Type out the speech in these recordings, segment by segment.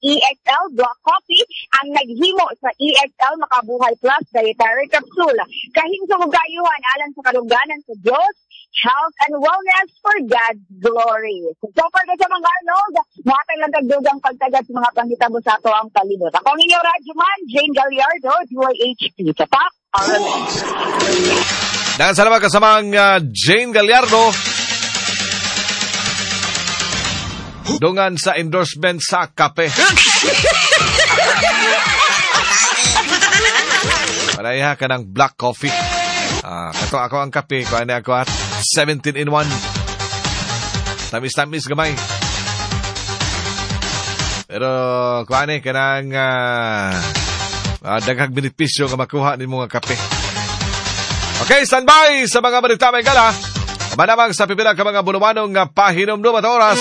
EXL Black Coffee ang naghimo sa EXL Makabuhay Plus Dietary Capsule. Kahing sa hugayuhan alang sa kaluganan sa Diyos, health and wellness for God's glory. So far ka sa mga Arnold, matay lang tagdugang pagtagad sa mga panghitabo sa ato ang palibot. Ako ang inyong radyoman, Jane Gallardo, DYHP. Tapak, RMN. Salamat kasamang Jane Gallardo. Dungan sa endorsement sa kape. Malaya ka ng black coffee. Kato ako ang kape. Kuha na ako at 17-in-1. Tamis-tamis gamay. Pero kuha na ka ng daghang benepisyo nga makuha ni mga kape. Okay, standby sa mga balita may gala. Manamang sa pipila ka mga bulumanong pahinom-dum at oras.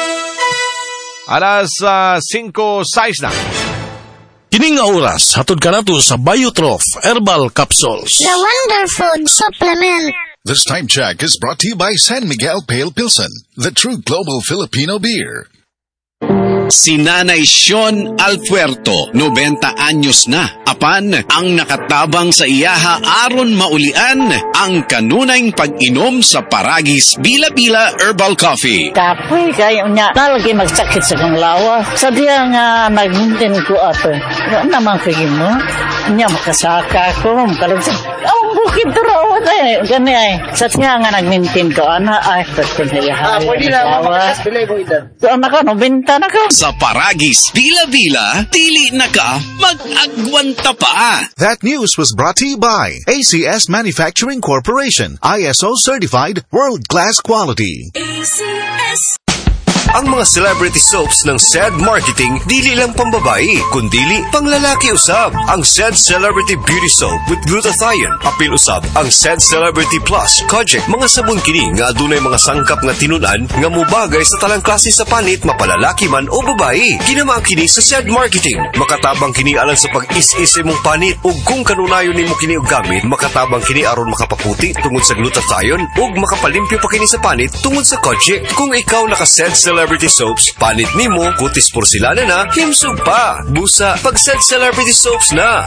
Alas 5:06 na. Kining oras, hatod ka nato sa Biotrof Herbal Capsules. The Wonder Food Supplement. This time check is brought to you by San Miguel Pale Pilsen, the true global Filipino beer. Si Nanay Sean Alpuerto, 90 anyos na. Apan, ang nakatabang sa iyaha aron maulian ang kanunayng pag-inom sa Paragis Bila-Bila Herbal Coffee. Kapoy kayo niya, talagay magsakit sa kong lawa. Sa diya nga nag-maintain ko ato. Ano naman kayo mo? Niya makasaka ko, makalagsak. Bukid turo tayo. Gani ay. Sa siya nga nag-maintain ko, ay, pwede na iyaha. Pwede na, mapakasbilay mo ito. So, anak ka, benta na ka. Sa Paragis Bila-Bila, dili na ka, mag-agwanta pa. That news was brought to you by ACS Manufacturing Corporation, ISO certified world-class quality. ACS. Ang mga celebrity soaps ng SED Marketing dili lang pambabae, kundili panglalaki usab. Ang SED Celebrity Beauty Soap with glutathione, apil usab ang SED Celebrity Plus Kojic. Mga sabon kini nga adunay mga sangkap nga tinunan nga mubagay sa talang klase sa panit, mapalalaki man o babae. Kinama kini sa SED Marketing. Makatabang kini alang sa pag-is-is imong panit ug kung kanunayon nimo kini og gamit, makatabang kini aron makapaputi tungod sa glutathione ug makapalimpyo pa kini sa panit tungod sa Kojic. Kung ikaw naka-SED Celebrity Soaps, panit nimo, kutis porselana na, himsog pa. Busa, pag-SED Celebrity Soaps na.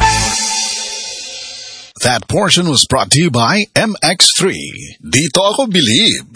That portion was brought to you by MX3. Dito ako believe.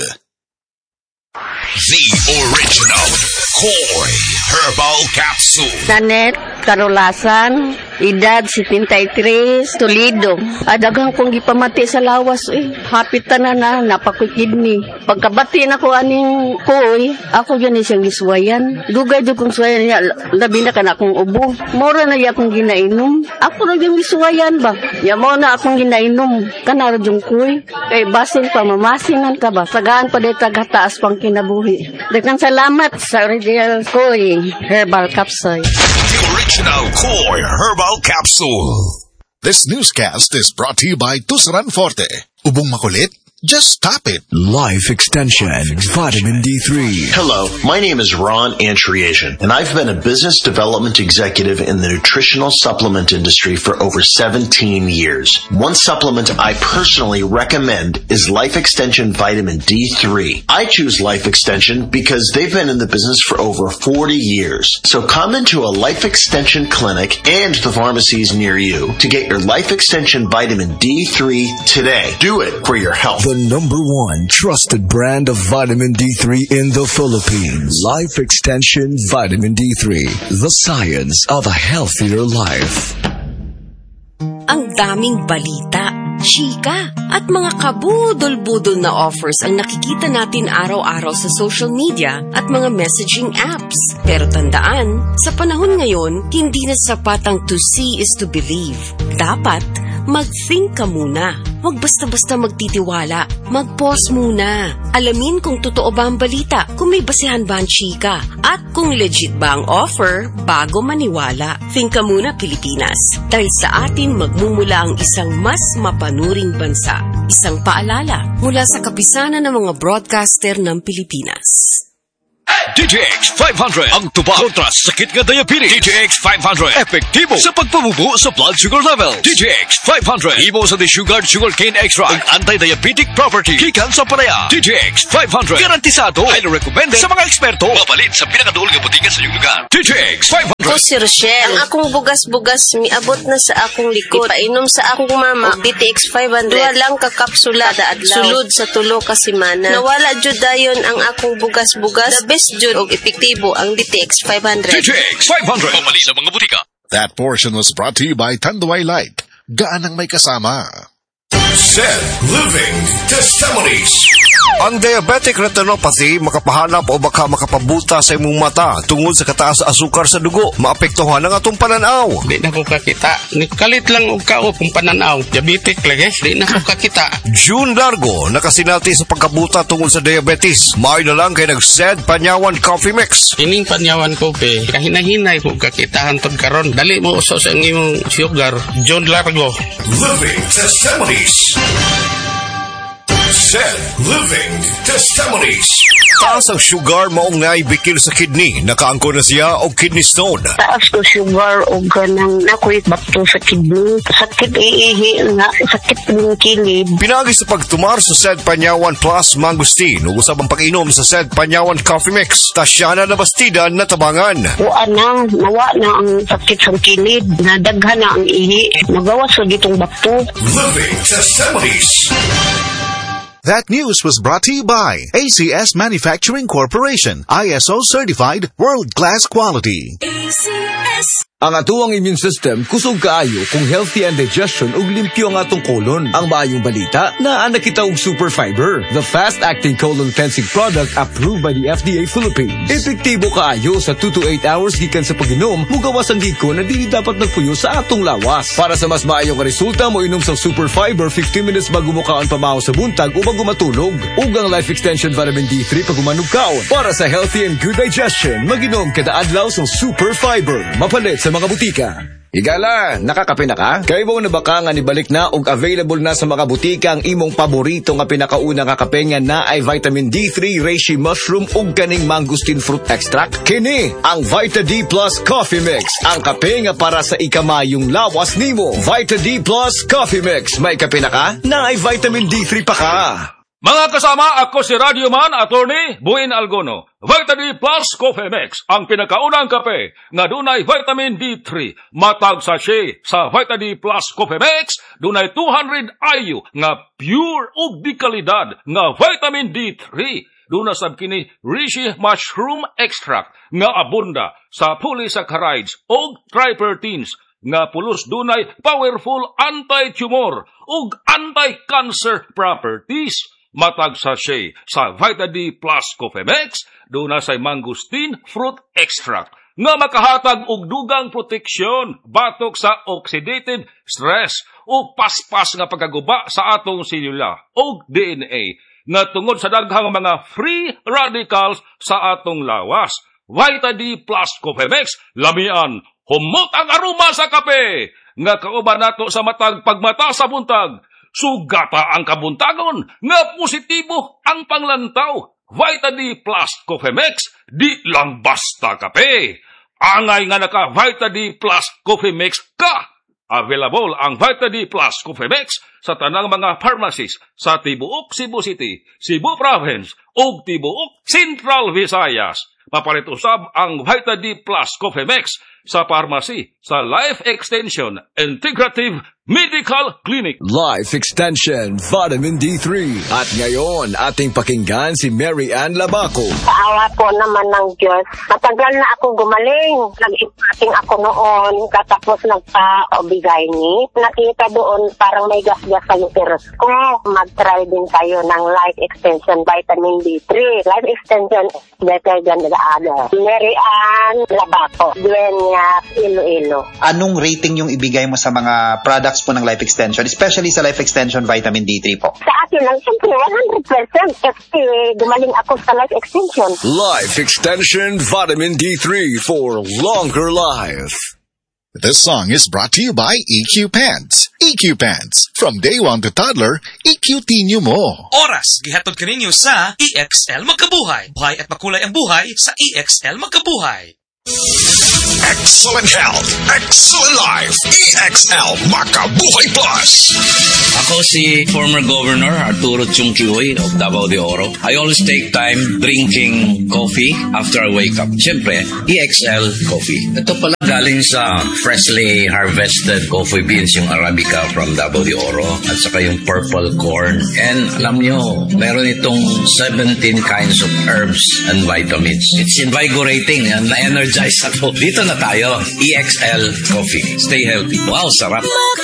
The original Koi Herbal Capsule. Nanet Karolasan, edad 73, Toledo. Adagang kong gipamati sa lawas, hapit na napakoy kidney. Pagkabati na ko aning koy, ako yan siyang giswayan. Dugay do kong swayan niya, labi na ka na akong ubo. Mora na akong ginainom. Ako na yung giswayan ba? Ya mo na akong ginainom. Kanarad yung koy. Kay basin pa, mamasingan ka ba? Sagaan pa dito taas pang kinabuhi. Daghang salamat sa original Koi Herbal Capsule. The original Koi Herbal Capsule. This newscast is brought to you by Tusaran Forte. Ubong makulit? Just stop it. Life Extension Vitamin D3. Hello, my name is Ron Antriasian, and I've been a business development executive in the nutritional supplement industry for over 17 years. One supplement I personally recommend is Life Extension Vitamin D3. I choose Life Extension because they've been in the business for over 40 years. So come into a Life Extension clinic and the pharmacies near you to get your Life Extension Vitamin D3 today. Do it for your health. The number one trusted brand of vitamin D3 in the Philippines. Life Extension Vitamin D3. The science of a healthier life. Ang daming balita, chika, at mga kabudol-budol na offers ang nakikita natin araw-araw sa social media at mga messaging apps. Pero tandaan, sa panahon ngayon, hindi na sapat ang to see is to believe. Dapat mag-think ka muna. Huwag basta-basta magtitiwala. Mag-pause muna. Alamin kung totoo ba ang balita, kung may basihan ba ang chika, at kung legit ba ang offer bago maniwala. Think ka muna, Pilipinas. Dahil sa atin magmumula ang isang mas mapanuring bansa. Isang paalala mula sa kapisanan ng mga broadcaster ng Pilipinas. DTX 500 ang tubag kontra sakit nga diabetes. DTX 500 epektibo sa pagpamubo sa blood sugar level. DTX 500 imo sa desugared sugarcane extract ang anti-diabetic property gikan sa palaya. DTX 500 garantisado, highly recommended sa mga eksperto. Mabalit sa pinakaduol nga botiga sa iyong lugar. DTX 500 Ako si Rochelle. Ang akong bugas-bugas miabot na sa akong likod. Painom sa akong mama og DTX 500. Duha lang ka kapsula kada adlaw. Sulod sa 3 ka semana. Nawala jud dayon ang akong bugas-bugas. The best jud og epektibo ang DTX 500. DTX 500. Pamali sa mga butika. That portion was brought to you by Tanduay Light. Gaan ang may kasama. Said Living Testimonies. Ang diabetic retinopathy makapahanap o baka makapabuta sa imong mata tungod sa kataas sa asukar sa dugo. Maapektuhan ang atong pananaw. Di na ko kakita. Nikalit lang og kao kung pananaw. Diabetic lagi. Di na ko kakita. June Largo nakasinati sa pagkabuta tungod sa diabetes. Maayo na lang kay nag-Said Panyawan Coffee Mix. Ining Panyawan Coffee. Kahinahinay ko kakitahan tod karon. Dali mo uso sa imong sugar. June Largo. Living Testimonies. Said Living Testimonies. Taas ang sugar maong naibikil sa kidney. Nakaangko na siya o kidney stone. Taas ko sugar o ganang nakuit bakto sa kidney. Sakit iihi nga. Sakit ng kilid. Pinagi sa pagtumar sa Said Panyawan Plus Mangustin. Usab ang pag-inom sa Said Panyawan Coffee Mix. Tasyana na bastida na tabangan. Nawa na ang sakit sa kilid. Nadaghan na ang ihi. Magawas sa ditong bakto. Living Testimonies. That news was brought to you by ACS Manufacturing Corporation, ISO certified world-class quality. ACS. Ang atuang immune system kusog kaayo kung healthy and digestion ug limpyo ang atong colon. Ang maayong balita, naa na kita og Super Fiber, the fast-acting colon cleansing product approved by the FDA Philippines. Epektibo kaayo sa 2 to 8 hours gikan sa pag-inom, mugawas ang giko na dili dapat nagpuyo sa atong lawas. Para sa mas maayong resulta, mo inom sa Super Fiber 15 minutes bago mo kaon pamahaw sa buntag o bago matulog. Ug ang Life Extension Vitamin D3 pag umanog kaon. Para sa healthy and good digestion, mag-inom kada adlaw sa Super Fiber. Mapalit sa mga butika. Higala, nakakape na ka? Kaya mo na baka nga nibalik na og available na sa mga butika ang imong paborito nga pinakauna nga kape nga na ay vitamin D3, reishi mushroom ug kaning mangosteen fruit extract. Kini ang Vita D Plus Coffee Mix, ang kape nga para sa ikamayong lawas nimo. Vita D Plus Coffee Mix, may kape na ka? Na ay vitamin D3 pa ka. Mga kasama, ako si Radioman Attorney Buin Algono. Vita D Plus Coffee Mix, ang pinakaunang kape nga dunay vitamin D3. Matag sachet sa Vita D Plus Coffee Mix, dunay 200 IU nga pure ug di kalidad nga vitamin D3. Duna sab kini reishi mushroom extract nga abunda sa polysaccharides ug tripertines nga pulos dunay powerful anti-tumor ug anti-cancer properties. Matag sachet sa Vita D Plus Coffee Mix, doon say mangosteen fruit extract nga makahatag og dugang proteksyon batok sa oxidative stress o paspas nga pagkaguba sa atong selula o DNA nga tungod sa daghang mga free radicals sa atong lawas. Vita D Plus Coffee Mix, lamian, humot ang aroma sa kape nga kauban nato sa matag pagmata sa buntag. Sugata ang kabuntagon nga positibo ang panglantaw. Vita D Plus Coffee Mix, di lang basta kape. Angay nga naka Vita D Plus Coffee Mix ka. Available ang Vita D Plus Coffee Mix sa tanang mga pharmacies sa tibuok Cebu City, Cebu Province ug tibuok Central Visayas. Mapalit usab ang Vita D Plus Coffee Mix sa pharmacy sa Life Extension Integrative Medical Clinic. Life Extension Vitamin D3. At ngayon, ating pakinggan si Mary Ann Labaco. Paawa po naman ng Diyos. Matagal na ako gumaling. Nag-ipating ako noon, katapos nagpa-obigay ni. Nakita doon parang may gas-gas sa uterus ko. Mag-try din tayo ng Life Extension Vitamin D3. Life Extension is better than the other. Mary Ann Labaco, Dueñas, Iloilo. Anong rating yung ibigay mo sa mga products po ng Life Extension, especially sa Life Extension Vitamin D3 po? Sa akin lang, siyempre, 100% kasi gumaling ako sa Life Extension. Life Extension Vitamin D3 for longer life. This song is brought to you by EQ Pants. EQ Pants. From day one to toddler, EQT nyo mo. Oras, gihatod kaninyo sa EXL Magkabuhay. Buhay at makulay ang buhay sa EXL Magkabuhay. Excellent health, excellent life. EXL Makabuhay Plus. Ako si former Governor Arturo Chungkihoy of Davao de Oro. I always take time drinking coffee after I wake up. Siyempre, EXL Coffee. Ito pala galing sa freshly harvested coffee beans, yung Arabica from Davao de Oro, at saka yung purple corn. And alam nyo, meron itong 17 kinds of herbs and vitamins. It's invigorating and na-energize ako. Dito na tayo, EXL Coffee. Stay healthy. Wow, sarap.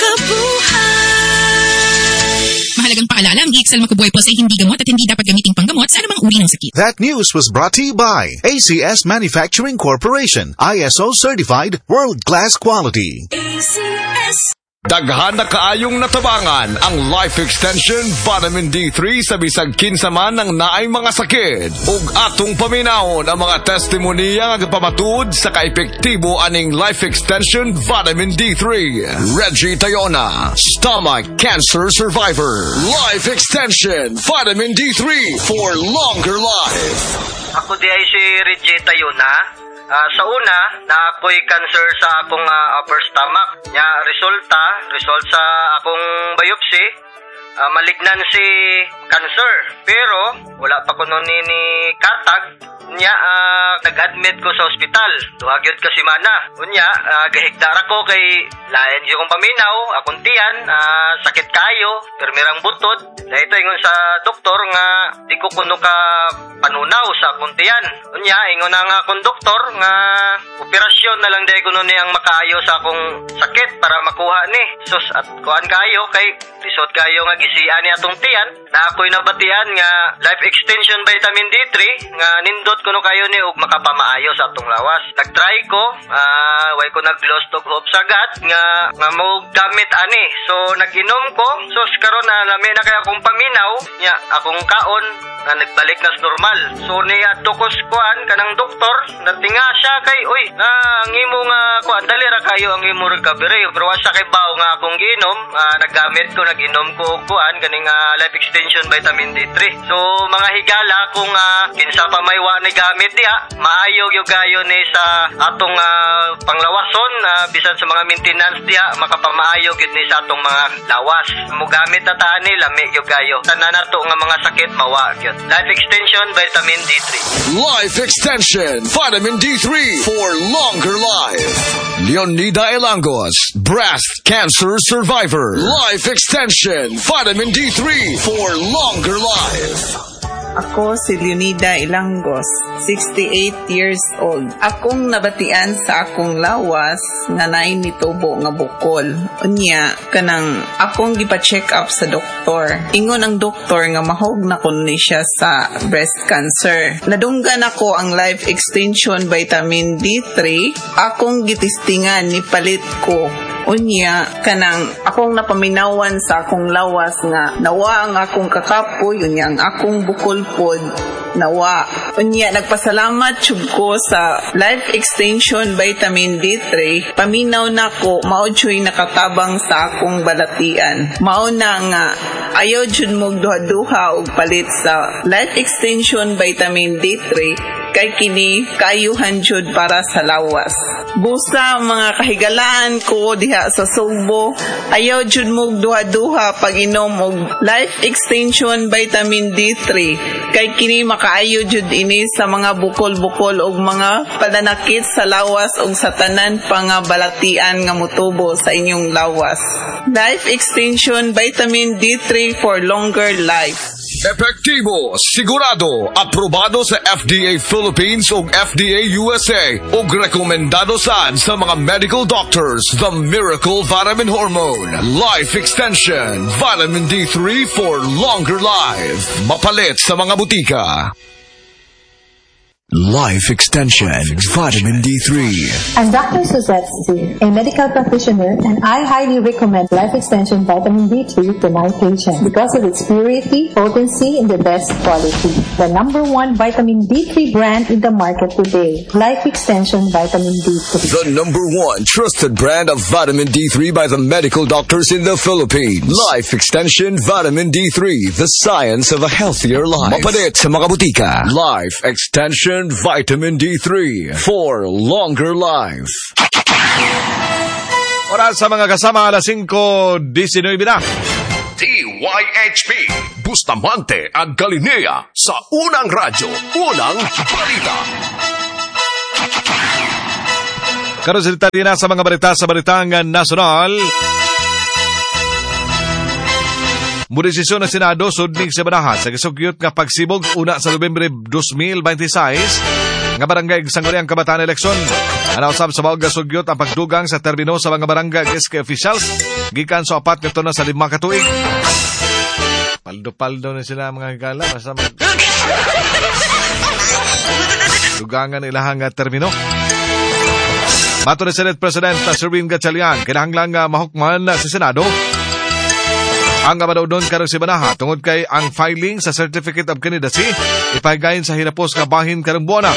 Mahalagang paalala, ang EXL Makabuhay Plus ay hindi gamot at hindi dapat gamiting panggamot sa anumang uri ng sakit. That news was brought to you by ACS Manufacturing Corporation, ISO certified, world-class quality. ACS. Daghan na kaayong natabangan ang Life Extension Vitamin D3 sa bisag kinsa man ng naay mga sakit. Ug atong paminahon ang mga testimonya nga pamatud sa kaepektibo aning Life Extension Vitamin D3. Reggie Tayona, stomach cancer survivor. Life Extension Vitamin D3 for longer life. Ako di ay si Reggie Tayona. Sa una, na ako'y cancer sa akong upper stomach. Result sa akong biopsy, malignancy cancer. Pero, wala pa ko nun ni katag. Nag-admit ko sa ospital. Duhagyod ka si Mana. Gahigdar ako kay layan yung paminaw, akong tiyan, sakit kayo, permirang butod. Dahil ito ingon sa doktor nga di ko kuno ka panunaw sa akong tiyan. Ingon na nga akong doktor nga operasyon na lang dahil kuno ni ang makaayo sa akong sakit para makuha ni. Sus, at kuhan kayo kay lisod kayo nga gisian ni atong tiyan na ako'y nabatian nga Life Extension Vitamin D3 nga nindot kuno kayo ni og makapamaayo sa atong lawas. Nagtry ko, way ko nag-lost og hope sagad nga mo gamit ani. So nag-inom ko, so karon na lami na kay akong paminaw, nya akong kaon na nagbalik na sa normal. So niya tukos kuan kanang doktor, natinga siya kay ang imo nga kuan dali ra kayo ang imo recovery. Pero wa siya kay bawo nga akong giinom, nag-inom ko og kuan kaning Life Extension Vitamin D3. So mga higala kung kinsa pa may wa ni gamit diha, maayo gyud kayo ni sa atong panglawason, bisan sa mga maintenance diha makapamaayo gyud ni sa atong mga lawas. Mo gamit ta ani lami gyud kayo. Tanan nato nga mga sakit mawa gyud. Life Extension Vitamin D3. Life Extension Vitamin D3 for longer life. Leonida Elangos, breast cancer survivor. Life Extension Vitamin D3 for longer life. Ako si Leonida Ilangos, 68 years old. Akong nabatian sa akong lawas nga naay nitubo nga bukol. Unya, kanang akong gipa-check up sa doktor. Ingon ang doktor nga mahog na kun ni siya sa breast cancer. Nadunggan ako ang Life Extension Vitamin D3. Akong gitistingan ni palit ko. Unya, kanang akong napaminawan sa akong lawas nga nawa ang akong kakapoy, unya ang akong bukol pod nawa. Unya, nagpasalamat jud ko sa Life Extension Vitamin D3. Paminaw na ko, mao jud nakatabang sa akong balatian. Mao na nga ayaw jud mo duha-duha og palit sa Life Extension Vitamin D3 kay kini kayuhan jud para sa lawas. Busa mga kahigalaan ko diha sa Sugbo, ayaw jud mo duha-duha pag inom og Life Extension Vitamin D3 kay kini makaayo jud ini sa mga bukol-bukol og mga padanakit sa lawas og sa tanan pa nga balatian nga motubo sa inyong lawas. Life Extension Vitamin D3 for longer life. Epektibo, sigurado, aprobado sa FDA Philippines ug FDA USA ug rekomendado sad sa mga medical doctors. The Miracle Vitamin Hormone, Life Extension, Vitamin D3 for longer life. Mapalit sa mga butika. Life Extension Vitamin D3. I'm Dr. Suzette C., a medical practitioner, and I highly recommend Life Extension Vitamin D3 to my patients because of its purity, potency, and the best quality. The #1 vitamin D3 brand in the market today, Life Extension Vitamin D3. The #1 trusted brand of vitamin D3 by the medical doctors in the Philippines. Life Extension Vitamin D3, the science of a healthier life. Mapalit sa mga butika. Life Extension Vitamin D3 for longer life. Oras sa mga kasama, alas 5:19 na. DYHP Bustamante at Galilea sa Unang Radyo, Unang Balita. Karon sa detalye na sa mga balita sa Balitang Nasional. Mudesisyon ng Senado sudnig sa banahan sa gisugyot nga pagsibog una sa Nobyembre 2026 nga barangay Sangguniang Kabataan eleksyon. Anausab sa bawag gasugyot ang pagdugang sa termino sa mga barangay SK officials gikan sa 4 nga na sa 5 ka tuig. Paldo-paldo na sila mga higala basta dugangan ilahang termino. Mato ni Senate President Sherwin Gatchalian, kinahanglang mahukman sa Senado ang madaudon karong si banaha tungod kay ang filing sa Certificate of Candidacy ipahigayon sa hinapos nga bahin karong buwana.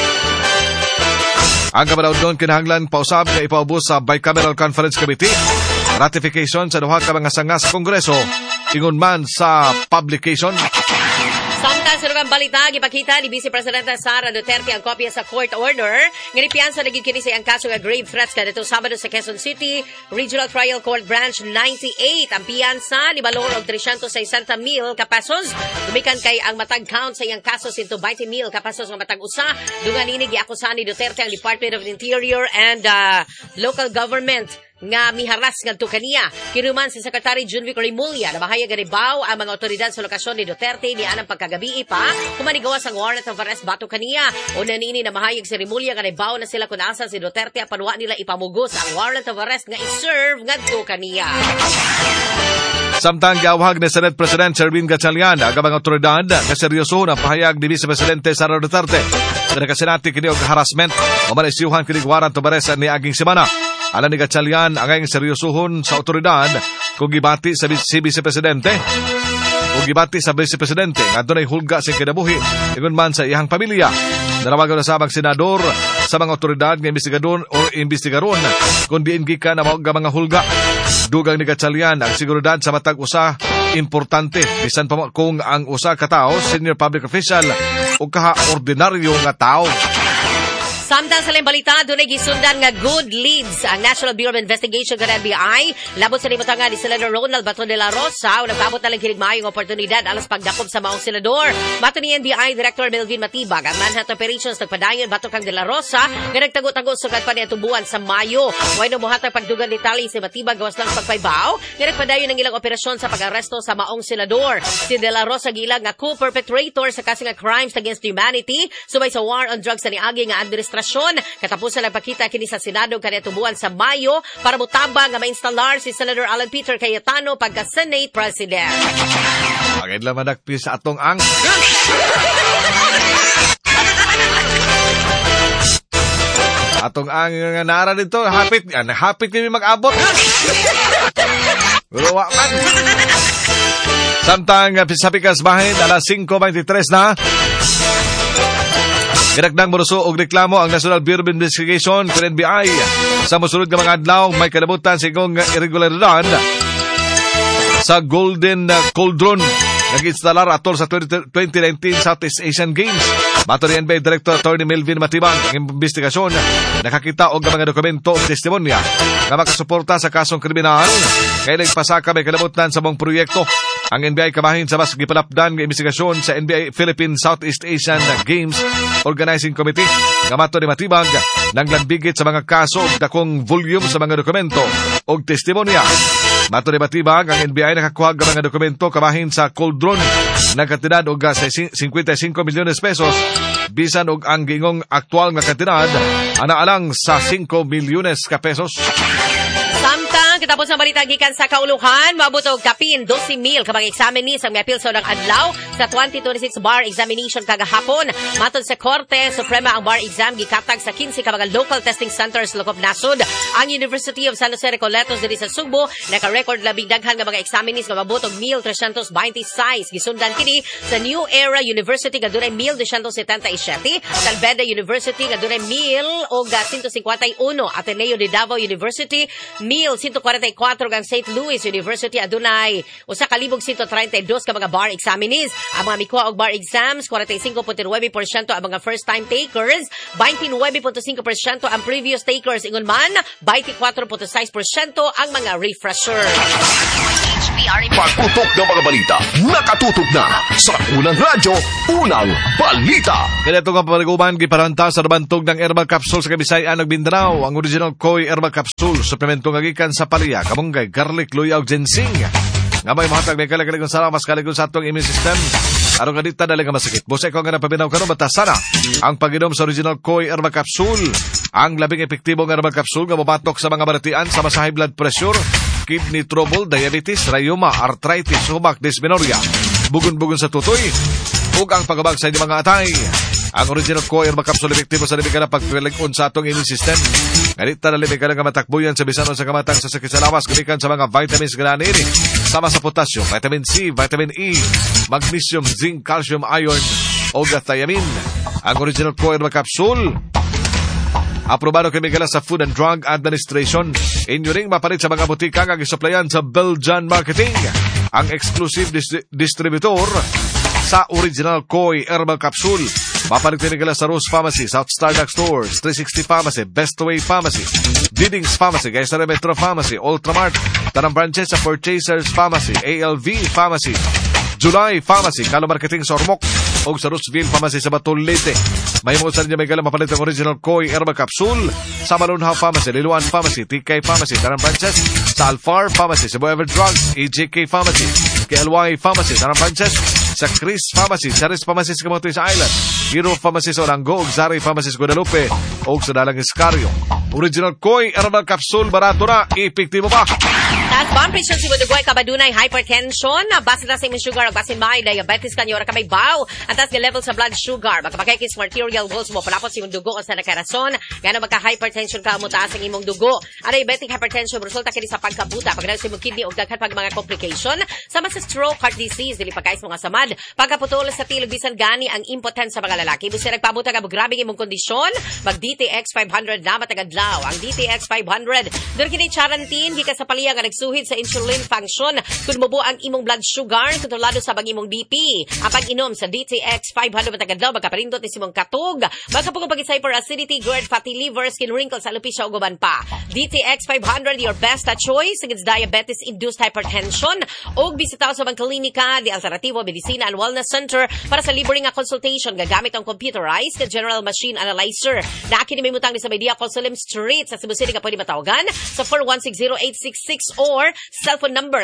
Ang madaudon kinahanglan pausab nga ipaubos sa Bicameral Conference Committee ratification sa duha ka mga sanga sa Kongreso ingon man sa publication. Samtang sa lugang balita, gipakita ni Vice Presidenta Sara Duterte ang kopya sa court order. Nginipiyansa naging kini sa ang kaso nga grave threats kadto Sabado sa Quezon City Regional Trial Court Branch 98. Ang piyansa ni balor og 360,000 ka pesos. Dumikan kay ang matag count sa iyang kaso 120,000 ka pesos nga matag usa. Dungan ini giakusahan ni Duterte ang Department of the Interior and Local Government nga miharas ngadto kaniya. Kinuman si Secretary Junvic Remulla na bahaya ganibaw ang mga otoridad sa lokasyon ni Duterte ni anang pagkagabi pa kumanigawas ang warrant of arrest bato kaniya. Una nini na mahayag si Remulla ganibaw na sila kung asa si Duterte apanwa nila ipamugos ang warrant of arrest nga iserve ngadto kaniya. Samtang giawhag ni Senate President Sherwin Gatchalian ang mga otoridad nga seryoso ang pahayag ni Vice Presidente Sara Duterte na nakasinati kini og harassment o manaisyuhan kini warrant of arrest ni aging semana. Alam ni Gatchalian ang ayong seryosohon sa otoridad kung gibati sa si Vice Presidente o gibati sa Vice Presidente nga doon ay hulga sa kinabuhi ingon man sa iyang pamilya. Nanawagan na sa mga senador sa mga otoridad nga investigaron kung diin gikan na mga hulga. Dugang ni Gatchalian ang seguridad sa matag usa importante bisan pa kung ang usa ka tawo senior public official o kaha ordinaryo nga tawo. Samtang sa balita, doon ay gisundan nga good leads ang National Bureau of Investigation ng NBI. Labot sa limutangan ni Senator Ronald Baton de la Rosa o nagpabot na lang kiligmayong oportunidad alas pagdakop sa maong senador. Mato ni NBI Director Melvin Matibag, ang Manhattan Operations nagpadayon bato kang de la Rosa nga nagtago-tago sukat pa niya tubuan sa Mayo. Way no muhatag pagdugan detalye si Matibag gawas lang pagpaybaw nga nagpadayon ng ilang operasyon sa pag-aresto sa maong senador. Si de la Rosa gilag nga co-perpetrator sa kasi nga crimes against humanity subay sa war on drugs sa niagi nga administrasyon. Katapusan nagpakita kini sa Senado kaniya tubuan sa Mayo para mutabang nga ma-installar si Senator Alan Peter Cayetano pagka Senate President. Pagin lang madakpi sa atong ang atong ang nga nara dito hapit kami mag-abot. Ulawa man. Samtang sa pikas bahin alas 5:23 na. Ginagdang moruso og reklamo ang National Bureau of Investigation kung NBI sa mosunod nga mga adlaw may kalabutan sa igong irregularidad sa Golden Cauldron nag-instalar atol sa 2019 Southeast Asian Games. Bato ni NBI Director Attorney Melvin Matibang ang investigasyon nakakita og mga dokumento o testimonya nga makasuporta sa kasong kriminal kaya nagpasaka may kalabutan sa mong proyekto. Ang NBI kamahin sa mas gipalapdan nga investigasyon sa NBI Philippine Southeast Asian Games Organizing Committee nga mato ni Matibag nang lambigit sa mga kaso ug dakong volume sa mga dokumento ug testimonya. Mato ni Matibag ang NBI nakakuha ng mga dokumento kamahin sa Cauldron na kantidad og 55 milyones pesos bisan og ang gingong aktual nga kantidad anaalang sa 5 milyones ka pesos. Samtang kitapos ng balita gikan sa kauluhan, maabot og kapin 12,000 ka mga examinees ang miapil sa unang adlaw sa 2026 bar examination kagahapon. Matod sa Korte Suprema ang bar exam gikatag sa 15 ka mga local testing centers lokop nasod. Ang University of San Jose Recoletos diri sa Sugbo naka-record labing daghan nga mga examinees nga maabot og 1,326. Gisundan kini sa New Era University nga dunay 1,277, Salveda University nga dunay 1,151, Ateneo de Davao University 1,149 44 ang St. Louis University adunay 1,132 ka mga bar examinees. Ang mga mikuha og bar exams 45.9% ang mga first time takers, 29.5% ang previous takers, ingon man 24.6% ang mga refresher. Pagputok ng mga balita, nakatutok na sa unang radyo, unang balita. Kaya ito nga paliguman, giparanta sa nabantog ng herbal capsule sa Kabisayan ng Mindanao. Ang original Koi herbal capsule, suplemento nga gikan sa palaya, kamunggay, garlic, luyaw, ginseng. Nga may mahatag may kalagaligon sa mas kaligon sa atong immune system. Arong ganita dali nga masakit. Busa ikaw nga napabinaw ka no, batasana ang pag-inom sa original Koi herbal capsule. Ang labing epektibong herbal capsule nga mabatok sa mga baratian sa mas high blood pressure, kidney trouble, diabetes, rheuma, arthritis, sumak, dysmenorrhea, bugon-bugon sa tutoy, ug ang pagabag sa inyong mga atay. Ang original Koi herbal capsule epektibo sa libig ka na pagpiligon sa atong immune system. Ganita na libig ka na matakbuyan sa bisanon sa kamatang sa sakit sa lawas, kumikan sa mga vitamins gana ini, sama sa potassium, vitamin C, vitamin E, magnesium, zinc, calcium, iron, o thiamine. Ang original Koi herbal capsule aprobado kay Miguel sa Food and Drug Administration. Inyo ring mapalit sa mga butika nga gisuplayan sa Belgian Marketing. Ang exclusive distributor sa original Koi herbal capsule. Mapalit kay Miguel sa Rose Pharmacy, South Stardock Stores, 360 Pharmacy, Bestway Pharmacy, Didings Pharmacy, Gaisare Metro Pharmacy, Ultramart, Tanang branches sa Purchasers Pharmacy, ALV Pharmacy, July Pharmacy, Kalo Marketing sa Ormoc, o sa Rooseville Pharmacy sa Batulete. May mo sa niya may galang mapalit ang original Koi herbal capsule sa Malunhaw Pharmacy, Liluan Pharmacy, TK Pharmacy, Tanang branches sa Alfar Pharmacy, Cebu Ever Drugs, EJK Pharmacy, KLY Pharmacy, Tanang branches sa Chris Pharmacy, Charis Pharmacy sa Kamotoy sa Island, Hero Pharmacy sa Orango, ug Zari Pharmacy sa Guadalupe, o sa Dalang Iscario. Original Koi herbal capsule, barato na, epektibo pa. Taas ba ang presyon si Budugoy kabadunay hypertension, base na sa imong sugar, base may diabetes kanyo, ora kamay baw, ang taas nga level sa blood sugar, magkapakikis arterial walls mo, palapos sa imong dugo o sa nakarason, gano'n magka-hypertension ka mo taas ang imong dugo. Ang diabetic hypertension, resulta kini sa pagkabuta, pag sa imong kidney o daghan pag mga complication, sama sa stroke, heart disease, dili pagkais mga samad, pagkaputol sa tilog, bisan gani ang impotence sa mga lalaki. Busi nagpabuta ka, grabe imong kondisyon, mag-DTX 500 na matagadlaw. Ang DTX 500, doon kini charantin, hika sa paliya nga nagsuhid sa insulin function, kung mubo ang imong blood sugar, kontrolado sa bang imong BP. Ang pag-inom sa DTX 500 matagadlaw, magkaparindot ni simong katog, magkapugong pag-isay for acidity, GERD, fatty liver, skin wrinkles, alopecia, o guban pa. DTX 500, your best choice against diabetes-induced hypertension, o bisitaw sa bang klinika, di Alternativo Medicina and Wellness Center para sa libre nga consultation, gagamit ang computerized general machine analyzer. Naakin ni may mutang ni sa Media Consulim Street sa Cebu City ka pwede matawagan sa 4160866 or cellphone number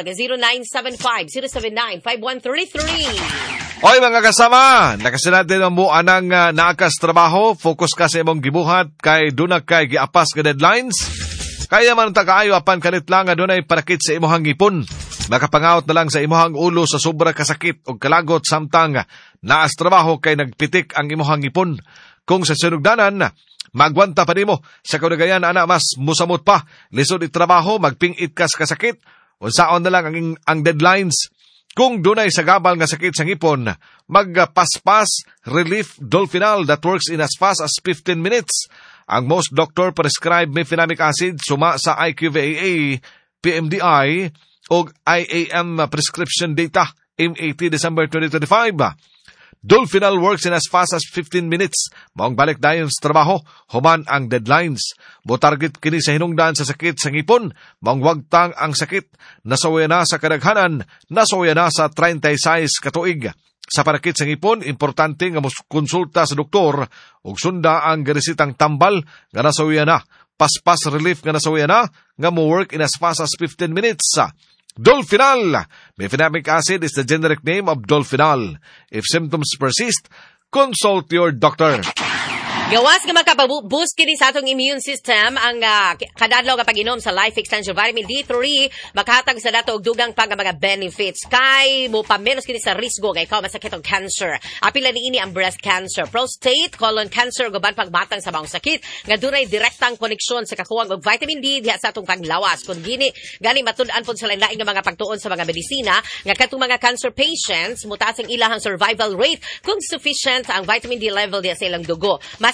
0975-079-5133. Oy mga kasama, nakasinad din ang buwan ng naakas trabaho, focus ka sa imong gibuhat kay dunag kay giapas ka deadlines. Kaya man takaayo apan kanit lang nga dunay parakit sa imong ipon. Makapangaot na lang sa imong ulo sa sobra kasakit o kalagot samtang naas trabaho kay nagpitik ang imong ipon. Kung sa sinugdanan, magwanta pa nimo sa kadagayan ana mas musamot pa, lisod itrabaho, magpingit kas kasakit, unsaon na lang ang deadlines. Kung dunay sagabal nga sakit sa ngipon, magpaspas relief Dolphinal that works in as fast as 15 minutes. Ang most doctor prescribe mefenamic acid suma sa IQVIA, PMDI o IAM prescription data M80 December 2025. Dolphinal works in as fast as 15 minutes. Maong balik dayon sa trabaho, human ang deadlines. Motarget kini sa hinungdan sa sakit sa ngipon. Maong wagtang ang sakit. Nasawya na sa kadaghanan. Nasawya na sa 36 katuig. Sa parakit sa ngipon, importante nga konsulta sa doktor ug sunda ang garesitang tambal nga nasawya na. Paspas relief nga nasawya na nga mo work in as fast as 15 minutes. Dolphinal. Mefenamic acid is the generic name of Dolphinal. If symptoms persist, consult your doctor. Gawas nga makapaboost kini sa atong immune system ang kadadlaw nga pag-inom sa Life Extension Vitamin D3 makahatag sa dato og dugang pang mga benefits kay mo pamenos kini sa risgo kay ikaw masakit og cancer. Apila niini ang breast cancer, prostate, colon cancer, guban pagmatang sa maong sakit nga dunay direktang koneksyon sa kakuwang og vitamin D diha sa atong panglawas. Kun gani matud-an pod sa lain-lain nga mga pagtuon sa mga medisina nga katong mga cancer patients mutaas ang ilahang survival rate kung sufficient ang vitamin D level diha sa ilang dugo. Mas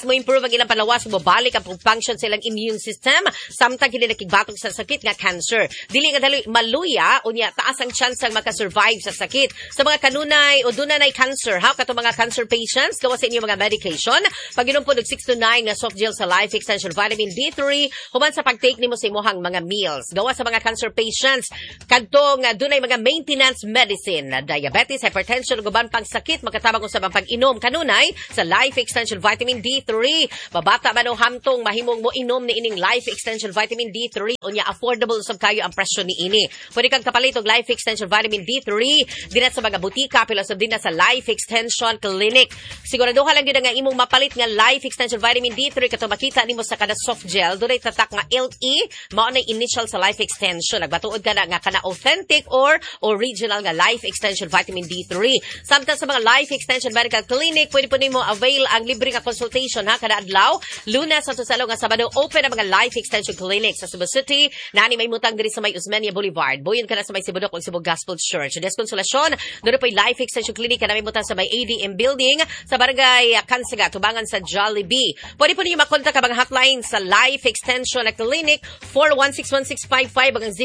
mo improve ang ilang panlawas, mabalik ang function sa ilang immune system, samtang hindi nakigbatong sa sakit nga cancer. Dili nga dali maluya, unya taas ang chance ang makasurvive sa sakit. Sa mga kanunay o dunay cancer, kato mga cancer patients, gawa sa inyong mga medication, pag-inom po ng 6 to 9 na soft gel sa Life Extension Vitamin D3, human sa pag-take nimo sa imuhang mga meals. Gawa sa mga cancer patients, kadtong dunay mga maintenance medicine, diabetes, hypertension, guban pang sakit, makatabang sa pag-inom kanunay sa Life Extension Vitamin D3. Babata man o hamtong mahimong mo inom ni ining Life Extension Vitamin D3, unya affordable usab kayo ang presyo ni ini. Pwede kang kapalit og Life Extension Vitamin D3 dinat sa mga butika, pilos din na sa Life Extension Clinic. Siguraduha lang gyud nga imong mapalit nga Life Extension Vitamin D3 kato makita nimo sa kada soft gel dunay tatak nga LE mao na initial sa Life Extension. Nagbatuod ka na nga kana authentic or original nga Life Extension Vitamin D3. Samtang sa mga Life Extension Medical Clinic, pwede po nimo avail ang libre nga consultation kada adlaw, Lunes sa Sabado nga Sabado open ang mga Life Extension Clinic sa Cebu City. Nani may mutang diri sa may Osmeña Boulevard. Boyon ka na sa may Sibudok o Cebu Gospel Church. Deskonsolasyon, doon po Life Extension Clinic na may mutang sa may ADM Building sa Barangay Kansaga, tubangan sa Jollibee. Pwede po niyo makontak ang mga hotline sa Life Extension Clinic 4161655 hanggang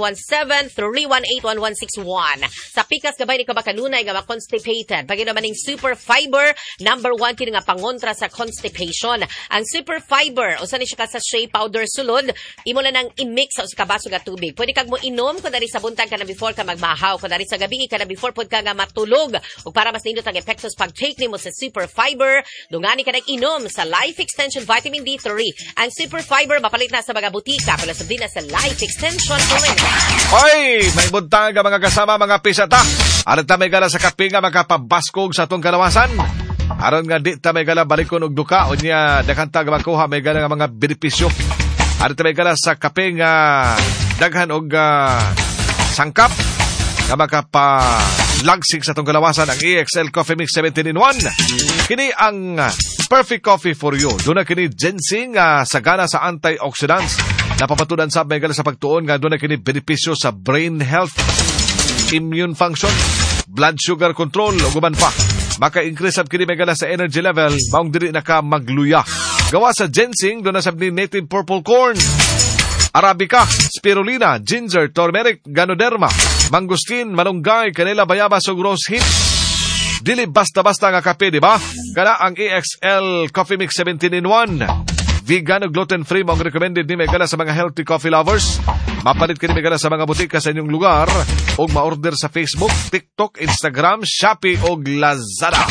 0917-318-1161. Sa pikas gabay ni kabakanunay nga ma-constipated. Pag naman ng Super Fiber, number 1 kini nga pangontra sa constipation. Ang Super Fiber, usa ni siya ka sa shea powder sulod, imo lang nang i-mix sa kabaso nga tubig. Pwede kag mo inom kung dari sa buntag ka na before ka magmahaw, kung dari sa gabi ka na before pod ka nga matulog. Ug para mas nindot ang epekto sa pag-take nimo sa Super Fiber, dungani ka nag-inom sa Life Extension Vitamin D3. Ang Super Fiber mapalit na sa mga butika, pala sa din na sa Life Extension Clinic. Hoy, may buntag nga mga kasama, mga pisata. Aron ta may gala sa kape nga makapabaskog sa atong kalawasan. Aron nga di ta may gala balikon og duka o niya dakanta nga makuha may gala nga mga benepisyo. Aron ta may gala sa kape nga daghan og sangkap nga makapalagsig sa atong kalawasan ang EXL Coffee Mix 17-in-1. Kini ang perfect coffee for you. Doon na kini ginseng sagana sa antioxidants. Napapatudan sa may gala sa pagtuon nga doon na kini benepisyo sa brain health, immune function, blood sugar control o guban pa. Maka-increase ab kini may gala sa energy level, maong diri na ka magluya. Gawa sa ginseng, doon na sabni native purple corn, Arabica, spirulina, ginger, turmeric, ganoderma, mangosteen, malunggay, kanela, bayabas ug rose hip. Dili basta-basta nga kape, di ba? Kana ang EXL Coffee Mix 17-in-1. Vegan o gluten-free mo ang recommended ni Megala sa mga healthy coffee lovers. Mapalit ka ni Megala sa mga butika sa inyong lugar o ma-order sa Facebook, TikTok, Instagram, Shopee o Lazada.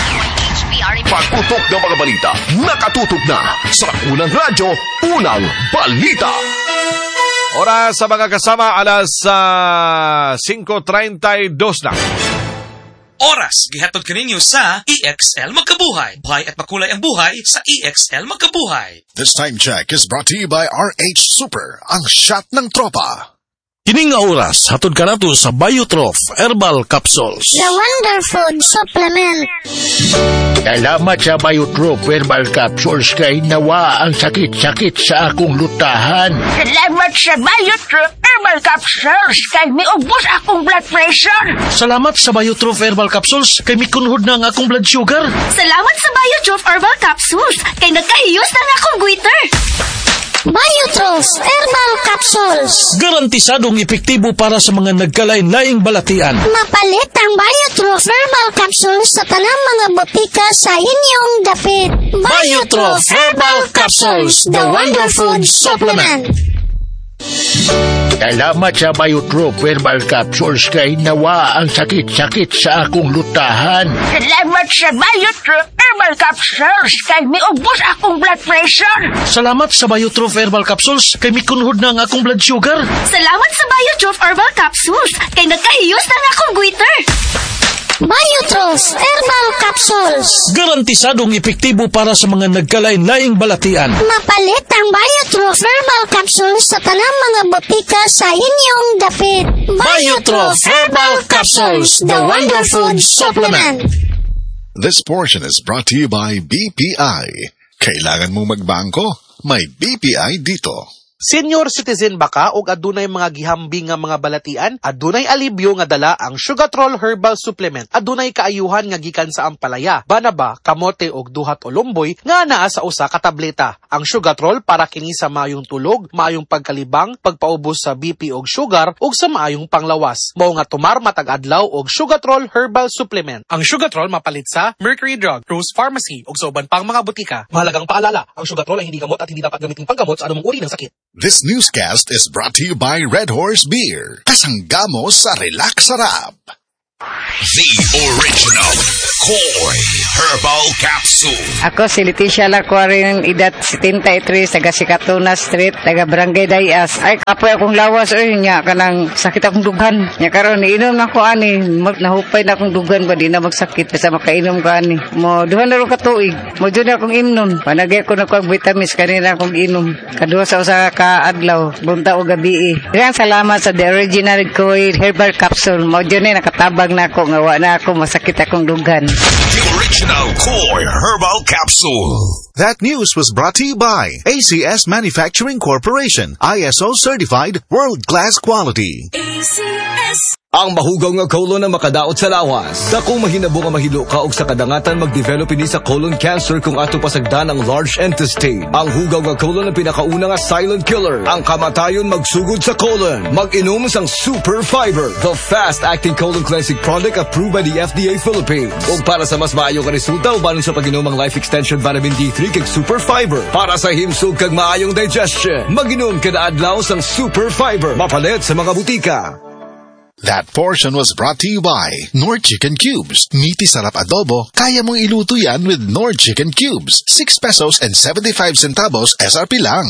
Pagputok ng mga balita, nakatutok na sa unang radyo, unang balita. Oras sa mga kasama, alas 5:32 na. Oras, gihatod kaninyo sa EXL Magkabuhay. Buhay at makulay ang buhay sa EXL Magkabuhay. This time check is brought to you by RH Super, ang shot ng tropa. Kining nga oras, hatod ka nato sa Biotrof Herbal Capsules. The Wonder Food Supplement. Salamat sa Biotrof Herbal Capsules kay nawa ang sakit-sakit sa akong lutahan. Salamat sa Biotrof Herbal Capsules kay miubos akong blood pressure. Salamat sa Biotrof Herbal Capsules kay mikunhod na ang akong blood sugar. Salamat sa Biotrof Herbal Capsules kay nagkahiyos na akong goiter. Biotrof Herbal Capsules. Garantisadong epektibo para sa mga nagkalain-laing balatian. Mapalit ang Biotrof Herbal Capsules sa tanang mga botika sa inyong dapit. Biotrof Herbal Capsules, the Wonder Food Supplement. Salamat sa Biotrof Herbal Capsules kay nawa ang sakit-sakit sa akong lutahan. Salamat sa Biotrof Herbal Capsules kay miubos akong blood pressure. Salamat sa Biotrof Herbal Capsules kay mikunhod na ang akong blood sugar. Salamat sa Biotrof Herbal Capsules kay nagkahiyos na akong goiter. Biotrof Herbal Capsules. Garantisadong epektibo para sa mga nagkalain-laing balatian. Mapalit ang Biotrof Herbal Capsules sa tanang mga botika sa inyong dapit. Biotrof Herbal Capsules, the Wonder Food Supplement. This portion is brought to you by BPI. Kailangan mong magbangko? May BPI dito. Senior citizen ba ka o adunay mga gihambing nga mga balatian? Adunay alibyo nga dala ang Sugatrol Herbal Supplement. Adunay kaayuhan nga gikan sa ampalaya, banaba, kamote og duhat o lumboy nga naa sa usa ka tableta. Ang Sugatrol para kini sa maayong tulog, maayong pagkalibang, pagpaubos sa BP og sugar ug sa maayong panglawas. Mao nga tumar matag adlaw og Sugatrol Herbal Supplement. Ang Sugatrol mapalit sa Mercury Drug, Rose Pharmacy ug sa uban pang mga butika. Mahalagang paalala, ang Sugatrol ay hindi gamot at hindi dapat gamitin panggamot sa anumang uri ng sakit. This newscast is brought to you by Red Horse Beer. Kasanggamo sa Relax Sarap. The original Koi Herbal Capsule. Ako si Leticia Lacuarin, edad 73, taga Sikatuna Street, taga Barangay Dayas. Ay, kapoy akong lawas, nya kanang sakit akong dugan. Nya karon inom na ko ani, nahupay na akong dugan ba, di na magsakit, basta makainom ko ani. Mo, duhan na rin katuig, mo dyan akong imnon. Panagay ko na ko ang vitamins, kanina akong inom. Kaduha sa usa ka adlaw, bunta o gabi. Kaya salamat sa The Original Koi Herbal Capsule. Mo dyan nakatabag na ako, ngawa na ako, masakit akong dugan. The original Koi Herbal Capsule. That news was brought to you by ACS Manufacturing Corporation, ISO certified world-class quality. ACS. Ang mahugaw nga colon na makadaot sa lawas. Sa kung mahinabo nga mahilo ka og sa kadangatan mag-develop ini sa colon cancer kung ato pasagdan ang large intestine. Ang hugaw nga colon ang pinakauna nga silent killer. Ang kamatayon magsugod sa colon. Mag-inom sang Super Fiber, the fast-acting colon cleansing product approved by the FDA Philippines. Ug para sa mas maayo nga resulta uban sa pag-inom ang Life Extension Vitamin D3 kag Super Fiber. Para sa himsog kag maayong digestion, mag-inom kada adlaw sang Super Fiber. Mapalit sa mga butika. That portion was brought to you by Nord Chicken Cubes. Meaty sarap adobo, kaya mong iluto yan with Nord Chicken Cubes. 6 pesos and 75 centavos SRP lang.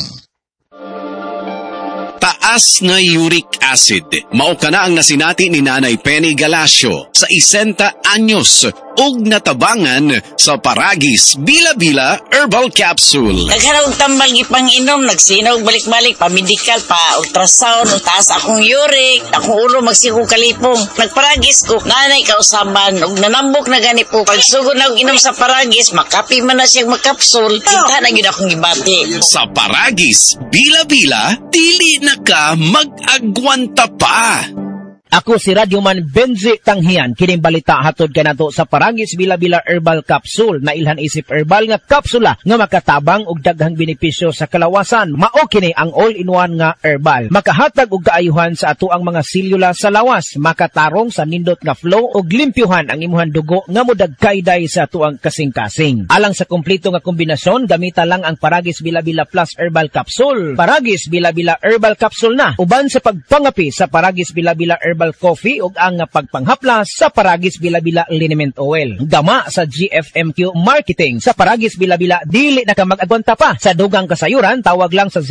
Taas na uric acid. Mao ka na ang nasinati ni Nanay Penny Galasio sa 60 anyos ug natabangan sa Paragis Bila-Bila Herbal Capsule. Nagharap tambal gipang inom, nagsinaw balik-balik, pamedikal, pa-ultrasound, taas akong uric, akong ulo magsikong kalipong. Nagparagis ko, nanay kausaban, ug nanambok na gani po. Pagsugod na inom sa Paragis, makapi man na siyang makapsul, tinta na yun akong gibati. Sa Paragis Bila-Bila, dili na ka mag-agwanta pa. Ako si Radyoman Benzi Tanghian, kining balita hatod kanato sa Paragis Bila-Bila Herbal Capsule na ilhan isip herbal nga kapsula nga makatabang og daghang benepisyo sa kalawasan. Mao kini ang all-in-one nga herbal. Makahatag og kaayuhan sa ato ang mga selula sa lawas, makatarong sa nindot nga flow og limpyuhan ang imuhang dugo nga modagkayday sa ato ang kasing-kasing. Alang sa kompleto nga kombinasyon, gamita lang ang Paragis Bila-Bila Plus Herbal Capsule. Paragis Bila-Bila Herbal Capsule na uban sa pagpangapi sa Paragis Bila-Bila Herbal Coffee ug ang pagpanghaplas sa Paragis Bila-Bila Liniment Oil. Gama sa GFMQ Marketing. Sa Paragis Bila-Bila, dili na ka mag-agwanta pa. Sa dugang kasayuran, tawag lang sa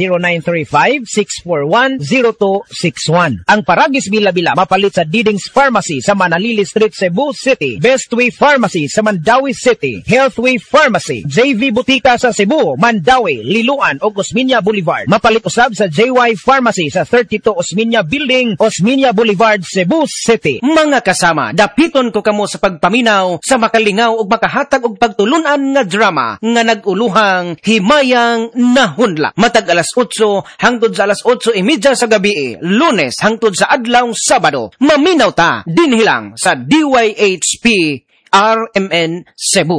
0935-641-0261. Ang Paragis Bila-Bila mapalit sa Diding's Pharmacy sa Manalili Street, Cebu City. Bestway Pharmacy sa Mandawi City. Healthway Pharmacy, JV Butika sa Cebu, Mandawi, Liloan o Osmeña Boulevard. Mapalit usab sa JY Pharmacy sa 32 Osmeña Building, Osmeña Boulevard, Cebu City. Mga kasama, dapiton ko kamo sa pagpaminaw, sa makalingaw ug makahatag og pagtulunan nga drama nga naguluhang Himayang Nahunla. Matag alas 8 hangtod sa alas 8:30 sa gabi, Lunes hangtod sa adlaw Sabado. Maminaw ta dinhi lang sa DYHP RMN Cebu.